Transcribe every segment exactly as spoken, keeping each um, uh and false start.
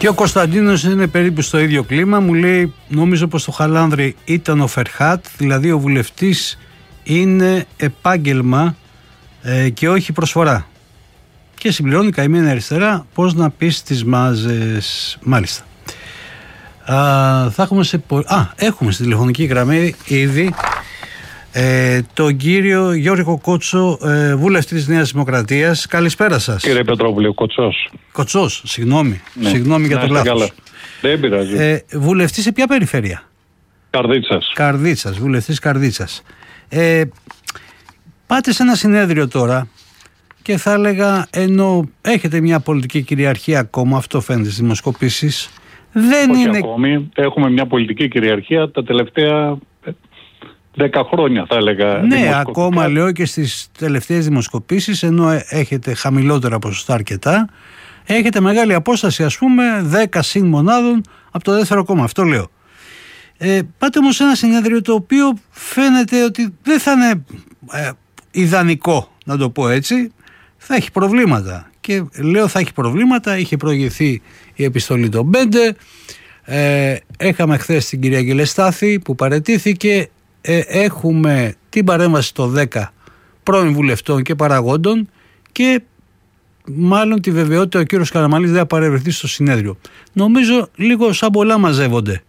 Και ο Κωνσταντίνος είναι περίπου στο ίδιο κλίμα. Μου λέει, νομίζω πως το Χαλάνδρη ήταν ο Φερχάτ, δηλαδή ο βουλευτής είναι επάγγελμα ε, και όχι προσφορά. Και συμπληρώνει καημένη αριστερά, πώς να πεις τις μάζες. Μάλιστα. Α, θα έχουμε σε πο... Α, έχουμε στη τηλεφωνική γραμμή ήδη ε, τον κύριο Γιώργο Κότσο, ε, βουλευτή της Νέας Δημοκρατίας. Καλησπέρα σας. Κύριε Πετρόπουλε, ο Κοτσός. Κοτσός, συγγνώμη. Ναι. Συγγνώμη για να, το λάθος. Καλά. Δεν πειράζει. Ε, βουλευτή σε ποια περιφέρεια? Καρδίτσας. Καρδίτσας, βουλευτής Καρδίτσας. Ε, πάτε σε ένα συνέδριο τώρα και θα έλεγα, ενώ έχετε μια πολιτική κυριαρχία ακόμα, αυτό φαίνεται στις δημοσκοπήσεις, δεν Όχι είναι... ακόμη. Έχουμε μια πολιτική κυριαρχία τα τελευταία δέκα χρόνια, θα έλεγα. Ναι, ακόμα λέω και στις τελευταίες δημοσκοπήσεις, ενώ έχετε χαμηλότερα ποσοστά αρκετά, έχετε μεγάλη απόσταση, ας πούμε, δέκα συν μονάδων από το δεύτερο κόμμα. Αυτό λέω. Ε, πάτε όμως σε ένα συνέδριο το οποίο φαίνεται ότι δεν θα είναι ε, ιδανικό, να το πω έτσι. Θα έχει προβλήματα. Και λέω θα έχει προβλήματα, είχε προηγηθεί η επιστολή των πέντε. Ε, έχαμε χθες την κυρία Γελεστάθη που παραιτήθηκε. Ε, έχουμε την παρέμβαση των δέκα πρώην βουλευτών και παραγόντων και μάλλον τη βεβαιότητα ο κύριος Καραμανλής δεν θα παρευρεθεί στο συνέδριο. Νομίζω λίγο σαν πολλά μαζεύονται.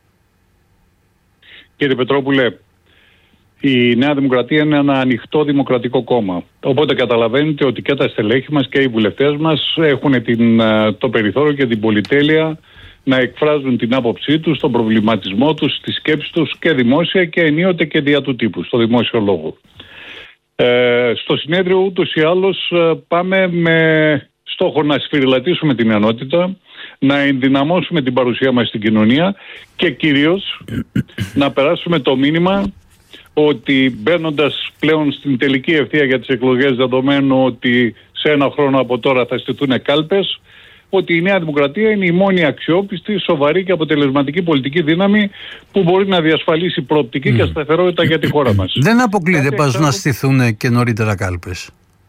Κύριε Πετρόπουλε, η Νέα Δημοκρατία είναι ένα ανοιχτό δημοκρατικό κόμμα. Οπότε καταλαβαίνετε ότι και τα στελέχη μας και οι βουλευτές μας έχουν την, το περιθώριο και την πολυτέλεια να εκφράζουν την άποψή τους, τον προβληματισμό τους, τη σκέψη τους και δημόσια και ενίοτε και δια του τύπου, στο δημόσιο λόγο. Ε, στο συνέδριο ούτως ή άλλως πάμε με στόχο να σφυριλατήσουμε την ενότητα, να ενδυναμώσουμε την παρουσία μας στην κοινωνία και κυρίως να περάσουμε το μήνυμα ότι μπαίνοντας πλέον στην τελική ευθεία για τις εκλογές, δεδομένου ότι σε ένα χρόνο από τώρα θα στηθούν κάλπες, ότι η Νέα Δημοκρατία είναι η μόνη αξιόπιστη, σοβαρή και αποτελεσματική πολιτική δύναμη που μπορεί να διασφαλίσει προοπτική mm. και σταθερότητα για τη χώρα μας. Δεν αποκλείεται πάντως να στηθούν και νωρίτερα κάλπες.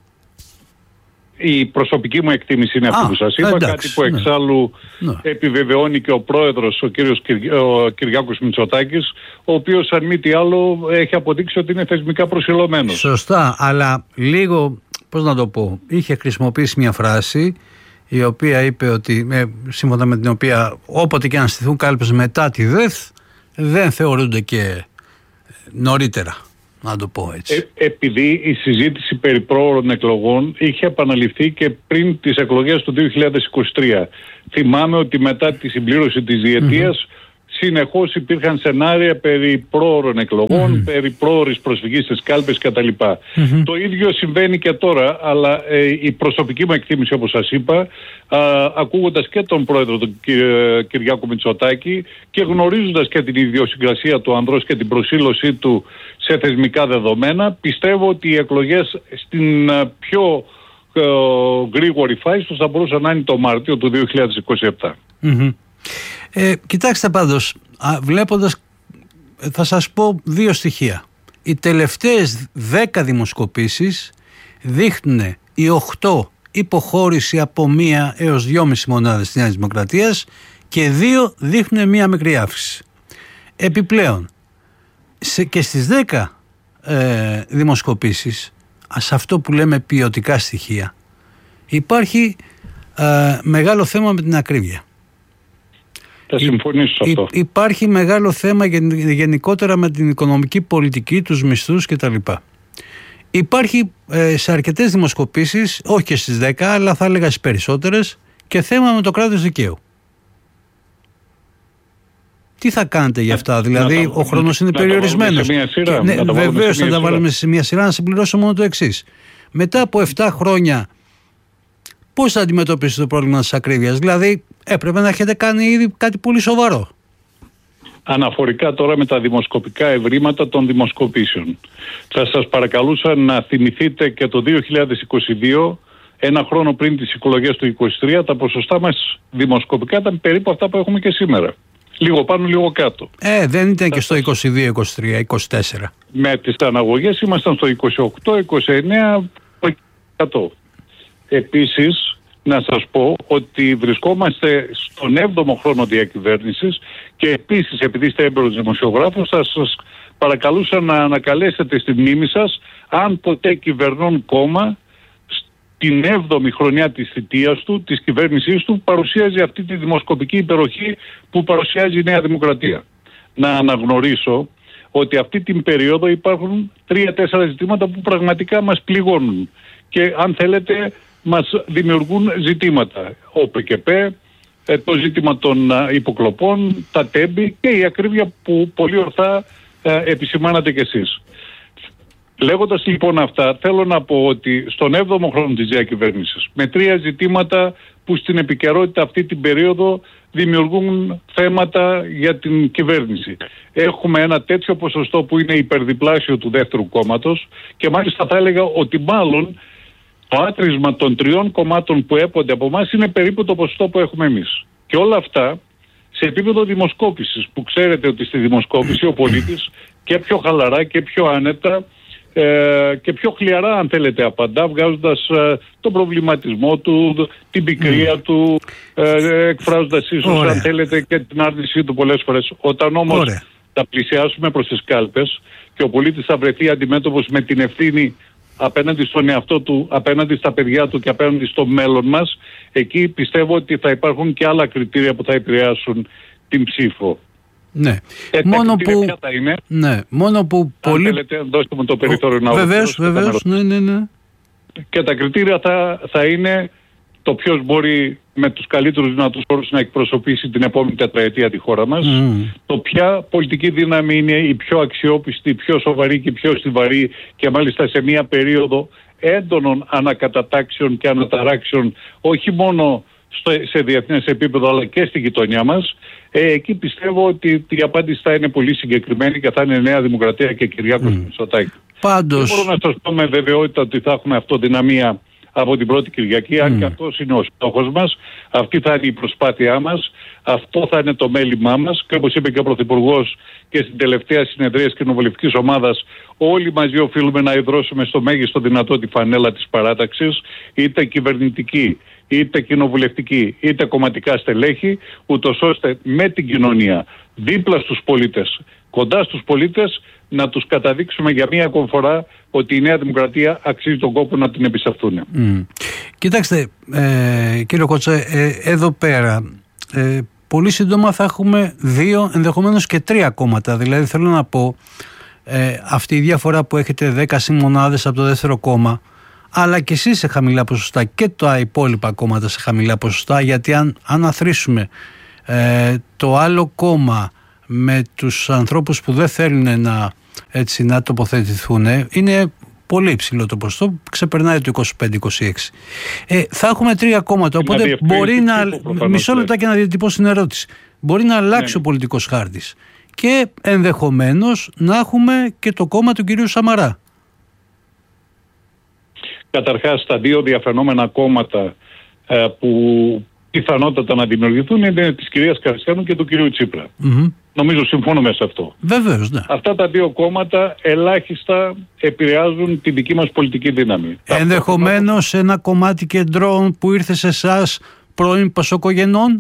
Η προσωπική μου εκτίμηση είναι αυτή που σας είπα, εντάξει, κάτι που εξάλλου ναι. επιβεβαιώνει και ο πρόεδρος, ο κύριος Κυρι... ο Κυριάκος Μητσοτάκης, ο οποίος αν μη τι άλλο έχει αποδείξει ότι είναι θεσμικά προσιλωμένος. Σωστά, αλλά λίγο, πώς να το πω, είχε χρησιμοποιήσει μια φράση η οποία είπε ότι, ε, σύμφωνα με την οποία όποτε και αν στηθούν κάλπες μετά τη ΔΕΘ, δεν θεωρούνται και νωρίτερα. Να το πω έτσι. Ε, επειδή η συζήτηση περί πρόωρων εκλογών είχε επαναληφθεί και πριν τις εκλογές του δύο χιλιάδες είκοσι τρία. Θυμάμαι ότι μετά τη συμπλήρωση της διετίας mm-hmm. συνεχώς υπήρχαν σενάρια περί πρόωρων εκλογών, mm-hmm. περί πρόωρης προσφυγής στις κάλπες κτλ. Mm-hmm. Το ίδιο συμβαίνει και τώρα, αλλά ε, η προσωπική μου εκτίμηση, όπως σας είπα, α, ακούγοντας και τον πρόεδρο τον Κυ- Κυριάκο Μητσοτάκη και γνωρίζοντας και την ιδιοσυγκρασία του ανδρός και την προσήλωσή του σε θεσμικά δεδομένα, πιστεύω ότι οι εκλογές στην πιο ε, γρήγορη φάση τους θα μπορούσαν να είναι το Μάρτιο του δύο χιλιάδες είκοσι επτά. Mm-hmm. Ε, κοιτάξτε πάντως, α, βλέποντας, θα σας πω δύο στοιχεία. Οι τελευταίες δέκα δημοσκοπήσεις δείχνουν οι οκτώ υποχώρηση από μία έως δυόμιση μονάδες της Νέας Δημοκρατίας και δύο δείχνουν μία μικρή αύξηση. Επιπλέον, σε, και στις δέκα ε, δημοσκοπήσεις, σε αυτό που λέμε ποιοτικά στοιχεία, υπάρχει ε, μεγάλο θέμα με την ακρίβεια. Θα συμφωνήσω σε αυτό. Υπάρχει μεγάλο θέμα γενικότερα με την οικονομική πολιτική, τους μισθούς κτλ. Υπάρχει ε, σε αρκετές δημοσκοπήσεις, όχι και στις δέκα, αλλά θα έλεγα στις περισσότερες, και θέμα με το κράτος δικαίου. Τι θα κάνετε γι' αυτά, δηλαδή τα, ο χρόνος είναι περιορισμένος. Ναι, βεβαίως θα τα βάλουμε σε μια σειρά, να συμπληρώσω μόνο το εξής. Μετά από επτά χρόνια, πώς θα αντιμετωπίσετε το πρόβλημα της ακρίβειας? Δηλαδή έπρεπε να έχετε κάνει ήδη κάτι πολύ σοβαρό. Αναφορικά τώρα με τα δημοσκοπικά ευρήματα των δημοσκοπήσεων, θα σας παρακαλούσα να θυμηθείτε και το δύο χιλιάδες είκοσι δύο, ένα χρόνο πριν τις εκλογές του είκοσι τρία, τα ποσοστά μας δημοσκοπικά ήταν περίπου αυτά που έχουμε και σήμερα. Λίγο πάνω, λίγο κάτω. Ε, δεν ήταν και στο είκοσι δύο, είκοσι τρία, είκοσι τέσσερα. Με τις αναγωγές ήμασταν στο είκοσι οκτώ, είκοσι εννέα, είκοσι. Επίσης, να σας πω ότι βρισκόμαστε στον έβδομο χρόνο διακυβέρνησης και επίσης, επειδή είστε έμπειρος δημοσιογράφος, θα σας παρακαλούσα να ανακαλέσετε στη μνήμη σας αν ποτέ κυβερνών κόμμα την έβδομη χρονιά της θητείας του, της κυβέρνησής του, παρουσίαζε αυτή τη δημοσκοπική υπεροχή που παρουσιάζει η Νέα Δημοκρατία. Να αναγνωρίσω ότι αυτή την περίοδο υπάρχουν τρία-τέσσερα ζητήματα που πραγματικά μας πληγώνουν και αν θέλετε μας δημιουργούν ζητήματα. Ο ΠΚΠ, το ζήτημα των υποκλοπών, τα τέμπη και η ακρίβεια που πολύ ορθά επισημάνατε κι εσείς. Λέγοντας λοιπόν αυτά, θέλω να πω ότι στον έβδομο χρόνο της διακυβέρνησης, με τρία ζητήματα που στην επικαιρότητα αυτή την περίοδο δημιουργούν θέματα για την κυβέρνηση. Έχουμε ένα τέτοιο ποσοστό που είναι υπερδιπλάσιο του δεύτερου κόμματος και μάλιστα θα έλεγα ότι μάλλον το άτρισμα των τριών κομμάτων που έπονται από εμάς είναι περίπου το ποσοστό που έχουμε εμείς. Και όλα αυτά σε επίπεδο δημοσκόπησης, που ξέρετε ότι στη δημοσκόπηση ο πολίτης και πιο χαλαρά και πιο άνετα ε, και πιο χλιαρά αν θέλετε απαντά, βγάζοντας ε, τον προβληματισμό του, την πικρία mm. του, ε, εκφράζοντας ίσως Ωραία. αν θέλετε και την άρνησή του πολλές φορές. Όταν όμως Ωραία. θα πλησιάσουμε προς τις κάλπες και ο πολίτης θα βρεθεί αντιμέτωπος με την ευθύνη απέναντι στον εαυτό του, απέναντι στα παιδιά του και απέναντι στο μέλλον μας, εκεί πιστεύω ότι θα υπάρχουν και άλλα κριτήρια που θα επηρεάσουν την ψήφο. Ναι. Ε, μόνο, που... θα είναι, ναι. μόνο που αν πολύ... θέλετε, δώστε μου το περιθώριο να Βεβαίως, βεβαίως, ναι, ναι, ναι. Και τα κριτήρια θα, θα είναι το ποιος μπορεί με τους καλύτερους δυνατούς όρους να εκπροσωπήσει την επόμενη τετραετία τη χώρα μας, mm. το ποια πολιτική δύναμη είναι η πιο αξιόπιστη, η πιο σοβαρή και η πιο στιβαρή και μάλιστα σε μια περίοδο έντονων ανακατατάξεων και αναταράξεων, όχι μόνο στο, σε διεθνές επίπεδο αλλά και στη γειτονιά μας. Ε, εκεί πιστεύω ότι η απάντηση θα είναι πολύ συγκεκριμένη και θα είναι Νέα Δημοκρατία και Κυριάκος mm. Μητσοτάκη. Πάντως... Δεν μπορώ να σας πω με βεβαιότητα ότι θα έχουμε αυτοδυναμία από την πρώτη Κυριακή, αν mm. και αυτός είναι ο στόχος μας, αυτή θα είναι η προσπάθειά μας, αυτό θα είναι το μέλημά μας και όπως είπε και ο Πρωθυπουργός και στην τελευταία συνεδρία της κοινοβουλευτικής ομάδας, όλοι μαζί οφείλουμε να ιδρώσουμε στο μέγιστο δυνατό τη φανέλα της παράταξης, είτε κυβερνητική, είτε κοινοβουλευτική, είτε κομματικά στελέχη, ούτως ώστε με την κοινωνία, δίπλα στους πολίτες, κοντά στους πολίτες, να τους καταδείξουμε για μία ακόμη φορά ότι η Νέα Δημοκρατία αξίζει τον κόπο να την εμπιστευτούν. Mm. Κοιτάξτε, ε, κύριε Κότσα, ε, εδώ πέρα ε, πολύ σύντομα θα έχουμε δύο, ενδεχομένως και τρία κόμματα. Δηλαδή θέλω να πω, ε, αυτή η διαφορά που έχετε δέκα συμμονάδες από το δεύτερο κόμμα, αλλά και εσείς σε χαμηλά ποσοστά και τα υπόλοιπα κόμματα σε χαμηλά ποσοστά, γιατί αν, αν αθροίσουμε ε, το άλλο κόμμα με τους ανθρώπους που δεν θέλουν να, έτσι, να τοποθετηθούν, είναι πολύ υψηλό το ποσοστό, ξεπερνάει το είκοσι πέντε είκοσι έξι. Ε, θα έχουμε τρία κόμματα, οπότε να μπορεί να... Μισό λεπτά και να διατυπώσω την ερώτηση. Μπορεί να αλλάξει ναι. ο πολιτικός χάρτης και ενδεχομένως να έχουμε και το κόμμα του κυρίου Σαμαρά. Καταρχάς, τα δύο διαφαινόμενα κόμματα ε, που πιθανότατα να δημιουργηθούν είναι της κυρίας Καριστιανού και του κυρίου Τσίπρα. Mm-hmm. Νομίζω συμφωνούμε σε αυτό. Βεβαίως, ναι. Αυτά τα δύο κόμματα ελάχιστα επηρεάζουν τη δική μας πολιτική δύναμη. Ενδεχομένως αυτό... ένα κομμάτι κεντρών που ήρθε σε εσάς πρώην πασοκογενών.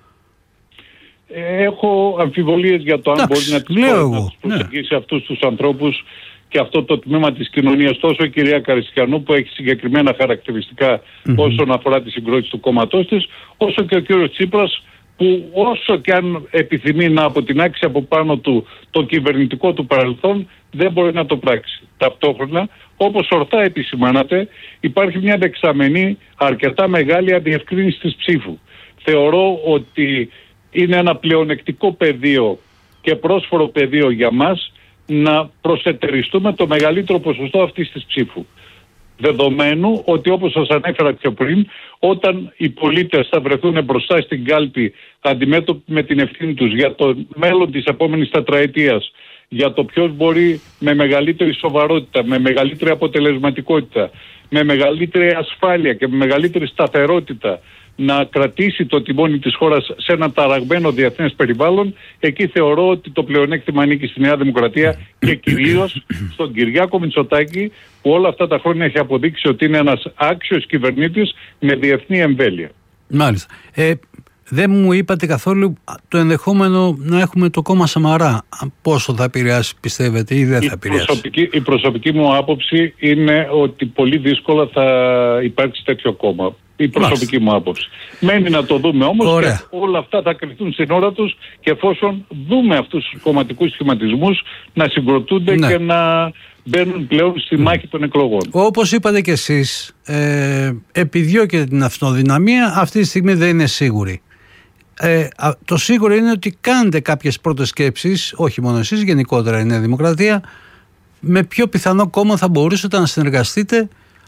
Έχω αμφιβολίες για το αν Τάξ, μπορεί να τις, πω, να τις προσεγγίσει ναι. αυτούς τους ανθρώπους και αυτό το τμήμα της κοινωνίας, τόσο η κυρία Καριστιανού που έχει συγκεκριμένα χαρακτηριστικά mm-hmm. όσον αφορά τη συγκρότηση του κόμματός της, όσο και ο κύριος Τσίπρας που όσο και αν επιθυμεί να αποτινάξει από πάνω του το κυβερνητικό του παρελθόν δεν μπορεί να το πράξει. Ταυτόχρονα, όπως ορθά επισημάνατε, υπάρχει μια δεξαμενή αρκετά μεγάλη αντιευκρίνηση της ψήφου. Θεωρώ ότι είναι ένα πλεονεκτικό πεδίο και πρόσφορο πεδίο για μας να προσετεριστούμε το μεγαλύτερο ποσοστό αυτής της ψήφου. Δεδομένου ότι όπως σας ανέφερα πιο πριν, όταν οι πολίτες θα βρεθούν μπροστά στην κάλπη αντιμέτωποι με την ευθύνη τους για το μέλλον της επόμενης τετραετίας, για το ποιος μπορεί με μεγαλύτερη σοβαρότητα, με μεγαλύτερη αποτελεσματικότητα, με μεγαλύτερη ασφάλεια και με μεγαλύτερη σταθερότητα να κρατήσει το τιμόνι της χώρας σε ένα ταραγμένο διεθνές περιβάλλον, εκεί θεωρώ ότι το πλεονέκτημα ανήκει στη Νέα Δημοκρατία και κυρίως στον Κυριάκο Μητσοτάκη, που όλα αυτά τα χρόνια έχει αποδείξει ότι είναι ένας άξιος κυβερνήτης με διεθνή εμβέλεια. Μάλιστα. Ε, δεν μου είπατε καθόλου το ενδεχόμενο να έχουμε το κόμμα Σαμαρά. Πόσο θα επηρεάσει, πιστεύετε, ή δεν θα επηρεάσει? Η προσωπική, η προσωπική μου άποψη είναι ότι πολύ δύσκολα θα υπάρξει τέτοιο κόμμα. Η προσωπική Μάλιστα. μου άποψη. Μένει να το δούμε όμως. Ωραία. Και όλα αυτά θα κρυφθούν στην ώρα τους, και εφόσον δούμε αυτούς τους κομματικούς σχηματισμούς να συγκροτούνται ναι. και να μπαίνουν πλέον στη μάχη των εκλογών. Όπως είπατε κι εσείς, ε, επιδιώκετε την αυτοδυναμία, αυτή τη στιγμή δεν είναι σίγουρη. Ε, το σίγουρο είναι ότι κάνετε κάποιες πρώτες σκέψεις, όχι μόνο εσείς, γενικότερα η Νέα Δημοκρατία, με ποιο πιθανό κόμμα θα μπορούσατε να συνεργαστείτε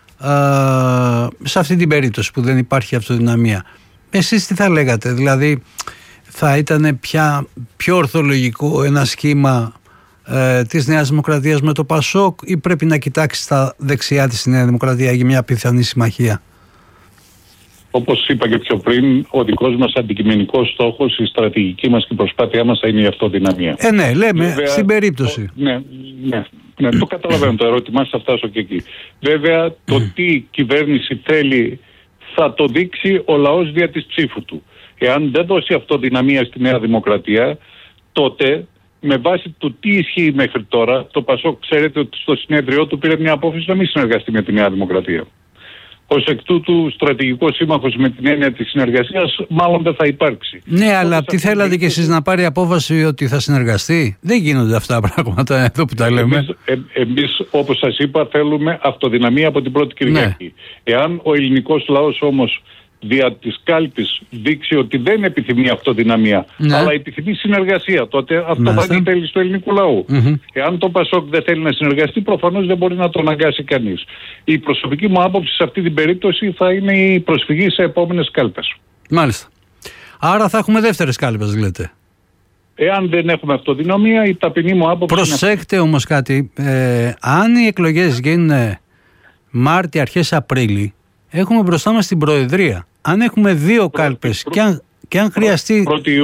α, σε αυτή την περίπτωση που δεν υπάρχει αυτοδυναμία. Εσείς τι θα λέγατε, δηλαδή θα ήταν πια πιο ορθολογικό ένα σχήμα ε, της Νέας Δημοκρατίας με το ΠΑΣΟΚ, ή πρέπει να κοιτάξει στα δεξιά της Νέα Δημοκρατία για μια πιθανή συμμαχία? Όπως είπα και πιο πριν, ο δικός μας αντικειμενικός στόχος, η στρατηγική μας και η προσπάθειά μας θα είναι η αυτοδυναμία. Ε, ναι, λέμε Βέβαια, στην περίπτωση. Το, ναι, ναι, ναι, το καταλαβαίνω το ερώτημά, θα φτάσω και εκεί. Βέβαια, το τι κυβέρνηση θέλει θα το δείξει ο λαός δια της ψήφου του. Εάν δεν δώσει αυτοδυναμία στη Νέα Δημοκρατία, τότε με βάση το τι ισχύει μέχρι τώρα, το ΠΑΣΟΚ, ξέρετε ότι στο συνέδριό του πήρε μια απόφαση να μην συνεργαστεί με τη Νέα Δημοκρατία. Ως εκ τούτου, στρατηγικός σύμμαχος με την έννοια της συνεργασίας μάλλον δεν θα υπάρξει. Ναι, αλλά τι θέλατε κι εσείς, να πάρει απόφαση ότι θα συνεργαστεί? Δεν γίνονται αυτά πράγματα εδώ που τα λέμε. Εμείς, ε, εμείς όπως σας είπα, θέλουμε αυτοδυναμία από την πρώτη Κυριακή. Ναι. Εάν ο ελληνικός λαός όμως δια της κάλπης δείξει ότι δεν επιθυμεί αυτοδυναμία, ναι. αλλά επιθυμεί συνεργασία, τότε αυτό θα είναι τέλος του ελληνικού λαού. Mm-hmm. Εάν το ΠΑΣΟΚ δεν θέλει να συνεργαστεί, προφανώς δεν μπορεί να το αναγκάσει κανείς. Η προσωπική μου άποψη σε αυτή την περίπτωση θα είναι η προσφυγή σε επόμενες κάλπες. Μάλιστα. Άρα θα έχουμε δεύτερες κάλπες, λέτε? Εάν δεν έχουμε αυτοδυναμία, η ταπεινή μου άποψη. Προσέξτε είναι... όμως κάτι. Ε, αν οι εκλογές γίνουν Μάρτιο, αρχές Απρίλη, έχουμε μπροστά μας την Προεδρία. Αν έχουμε δύο κάλπες πρω... και, αν, και αν χρειαστεί...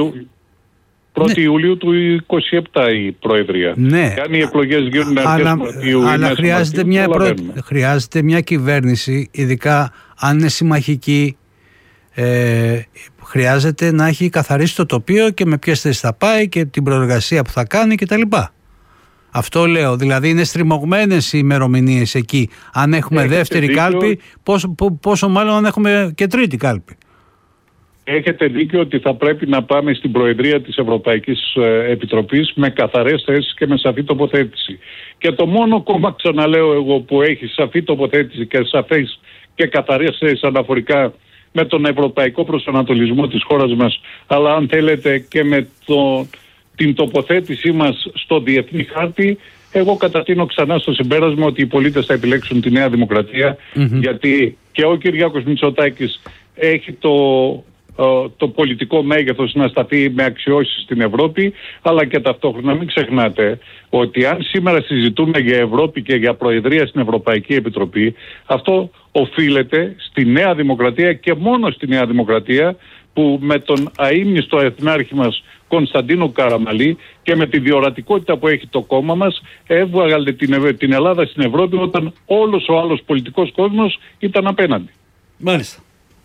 πρώτη ναι. Ιουλίου του είκοσι επτά η Προεδρία. Ναι. Και αν οι εκλογές γίνουν αρχές Μαρτίου, αλλά χρειάζεται, μια προ... χρειάζεται μια κυβέρνηση, ειδικά αν είναι συμμαχική, ε, χρειάζεται να έχει καθαρίσει το τοπίο και με ποιες θέσεις θα πάει και την προεργασία που θα κάνει κτλ. Αυτό λέω, δηλαδή είναι στριμωγμένες οι ημερομηνίες εκεί. Αν έχουμε Έχετε δεύτερη δίκιο. κάλπη, πόσο, πόσο μάλλον αν έχουμε και τρίτη κάλπη. Έχετε δίκιο ότι θα πρέπει να πάμε στην Προεδρία της Ευρωπαϊκής Επιτροπής με καθαρές θέσεις και με σαφή τοποθέτηση. Και το μόνο κόμμα, ξαναλέω εγώ, που έχει σαφή τοποθέτηση και σαφές και καθαρές θέσεις αναφορικά με τον ευρωπαϊκό προσανατολισμό της χώρας μας, αλλά αν θέλετε και με το... την τοποθέτησή μας στο διεθνή χάρτη, εγώ κατατείνω ξανά στο συμπέρασμα ότι οι πολίτες θα επιλέξουν τη Νέα Δημοκρατία, mm-hmm. γιατί και ο Κυριάκος Μητσοτάκης έχει το, το πολιτικό μέγεθος να σταθεί με αξιώσεις στην Ευρώπη, αλλά και ταυτόχρονα μην ξεχνάτε ότι αν σήμερα συζητούμε για Ευρώπη και για Προεδρία στην Ευρωπαϊκή Επιτροπή, αυτό οφείλεται στη Νέα Δημοκρατία και μόνο στη Νέα Δημοκρατία, που με τον αείμνηστο εθνάρχη μας Κωνσταντίνο Καραμαλή και με τη διορατικότητα που έχει το κόμμα μας έβγαλε την, την Ελλάδα στην Ευρώπη όταν όλος ο άλλος πολιτικός κόσμος ήταν απέναντι. Μάλιστα.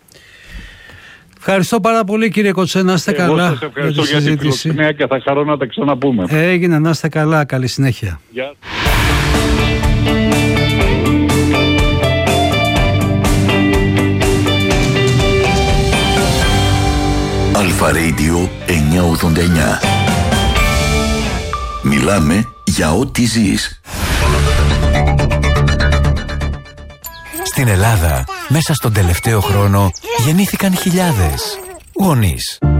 Ευχαριστώ πάρα πολύ, κύριε Κοτσέ, να είστε καλά. Εγώ σας ευχαριστώ για, για την φιλοξενία και θα χαρώ να τα ξαναπούμε. Έγινε, να είστε καλά, καλή συνέχεια. Γεια. Αλφα Radio εννιακόσια ογδόντα εννιά. Μιλάμε για ό,τι ζεις. Στην Ελλάδα, μέσα στον τελευταίο χρόνο, γεννήθηκαν χιλιάδες γονείς,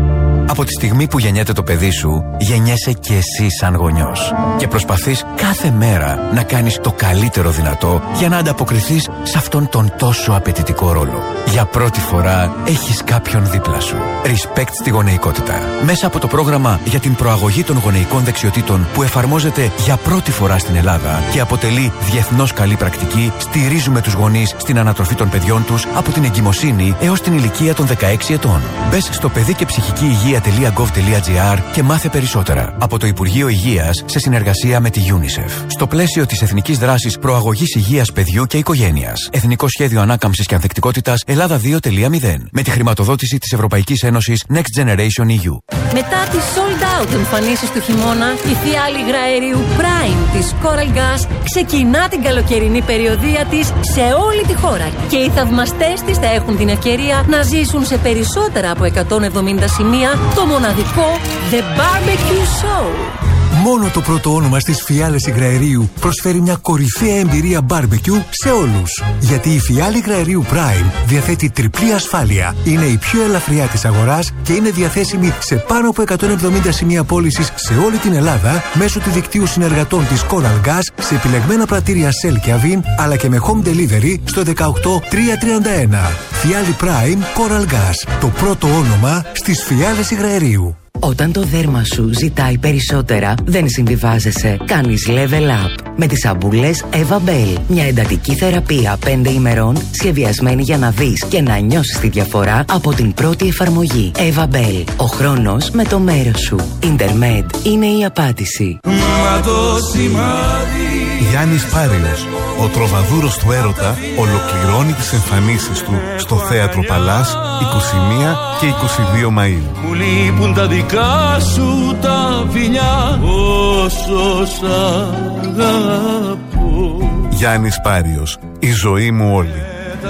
Από τη στιγμή που γεννιέται το παιδί σου, γεννιέσαι και εσύ σαν γονιός. Και προσπαθείς κάθε μέρα να κάνεις το καλύτερο δυνατό για να ανταποκριθείς σε αυτόν τον τόσο απαιτητικό ρόλο. Για πρώτη φορά έχεις κάποιον δίπλα σου. Respect στη γονεϊκότητα. Μέσα από το πρόγραμμα για την προαγωγή των γονεϊκών δεξιοτήτων που εφαρμόζεται για πρώτη φορά στην Ελλάδα και αποτελεί διεθνώς καλή πρακτική, στηρίζουμε τους γονείς στην ανατροφή των παιδιών τους από την εγκυμοσύνη έως την ηλικία των δεκαέξι ετών. Μπες στο παιδί και ψυχική υγεία τελεία γκοβ τελεία τζι άρ και μάθε περισσότερα. Από το Υπουργείο Υγείας σε συνεργασία με τη UNICEF. Στο πλαίσιο της Εθνικής Δράσης Προαγωγής Υγείας Παιδιού και Οικογένειας. Εθνικό Σχέδιο Ανάκαμψης και Ανθεκτικότητας Ελλάδα δύο τελεία μηδέν. Με τη χρηματοδότηση της Ευρωπαϊκής Ένωσης Next Generation ι γιου. Μετά τις sold out εμφανίσεις του χειμώνα, η φιάλη υγραερίου Prime της Coral Gas ξεκινά την καλοκαιρινή περιοδεία της σε όλη τη χώρα. Και οι θαυμαστές της θα έχουν την ευκαιρία να ζήσουν σε περισσότερα από εκατόν εβδομήντα σημεία το μοναδικό The Barbecue Show. Μόνο το πρώτο όνομα στις φιάλες υγραερίου προσφέρει μια κορυφαία εμπειρία barbecue σε όλους. Γιατί η φιάλη υγραερίου Prime διαθέτει τριπλή ασφάλεια, είναι η πιο ελαφριά της αγοράς και είναι διαθέσιμη σε πάνω από εκατόν εβδομήντα σημεία πώλησης σε όλη την Ελλάδα μέσω του δικτύου συνεργατών της Coral Gas σε επιλεγμένα πρατήρια Shell και Avin, αλλά και με home delivery στο δεκαοκτώ τριακόσια τριάντα ένα. Φιάλη Prime Coral Gas, το πρώτο όνομα στις φιάλες υγραερίου. Όταν το δέρμα σου ζητάει περισσότερα, δεν συμβιβάζεσαι. Κάνεις level up με τις σαμπούλες Eva Bell. Μια εντατική θεραπεία πέντε ημερών, σχεδιασμένη για να δεις και να νιώσεις τη διαφορά από την πρώτη εφαρμογή. Eva Bell. Ο χρόνος με το μέρος σου. Intermed είναι η απάντηση. Μα το σημάδι. Γιάννης Πάριος, ο τροβαδούρος του έρωτα, ολοκληρώνει τις εμφανίσεις του στο Θέατρο Παλάς είκοσι μία και είκοσι δύο Μαΐου. Μου λείπουν τα δικά σου τα φιλιά, όσο σ' αγαπώ. Γιάννης Πάριος, η ζωή μου όλη.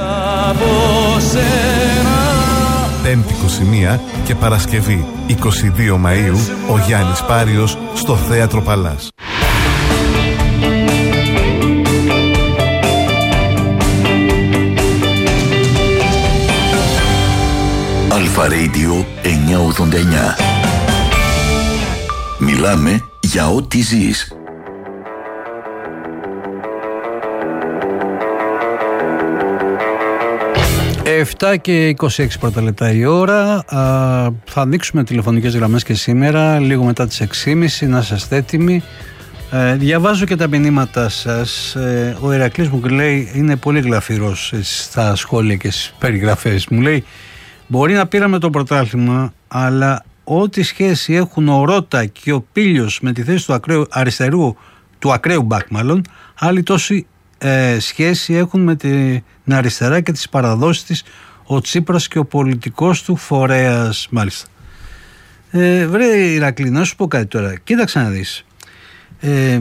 Πέμπτη είκοσι μία και Παρασκευή είκοσι δύο Μαΐου, ο Γιάννης Πάριος στο Θέατρο Παλάς. Αλφα Radio εννιακόσια ογδόντα εννιά. Μιλάμε για ό,τι ζεις. επτά και είκοσι έξι πρώτα λεπτά η ώρα. Α, θα ανοίξουμε τηλεφωνικές γραμμές και σήμερα, λίγο μετά τις έξι και μισή, να είστε έτοιμοι. Ε, διαβάζω και τα μηνύματα σας. Ε, ο Ηρακλής μου λέει, είναι πολύ γλαφυρός στα σχόλια και στις περιγραφές. Μου λέει, μπορεί να πήραμε το πρωτάθλημα, αλλά ό,τι σχέση έχουν ο Ρώτα και ο Πίλιος με τη θέση του ακραίου, αριστερού, του ακραίου μπακ μάλλον, άλλοι τόση ε, σχέση έχουν με την αριστερά και τις παραδόσεις της ο Τσίπρας και ο πολιτικός του φορέας. Μάλιστα. Ε, βρε Ηρακλή, να σου πω κάτι τώρα. Κοίταξε να δεις. Ε,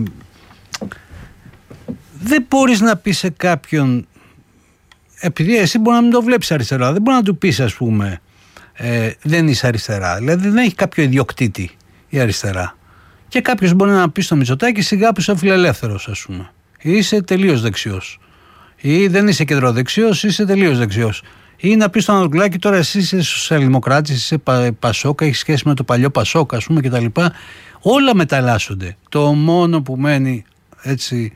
δεν μπορείς να πεις σε κάποιον, επειδή εσύ μπορεί να μην το βλέπεις αριστερά, δεν μπορεί να του πεις, ας πούμε, ε, δεν είσαι αριστερά. Δηλαδή δεν έχει κάποιο ιδιοκτήτη η αριστερά. Και κάποιος μπορεί να πει στο Μητσοτάκη, σιγά που είσαι φιλελεύθερος, ας πούμε. Ή είσαι τελείως δεξιός. Ή δεν είσαι κεντροδεξιός, είσαι τελείως δεξιός. Ή να πει στον Ανδρουλάκη, τώρα εσύ είσαι σοσιαλδημοκράτης, είσαι πα, Πασόκα, έχει σχέση με το παλιό Πασόκα, ας πούμε, κτλ. Όλα μεταλλάσσονται. Το μόνο που μένει έτσι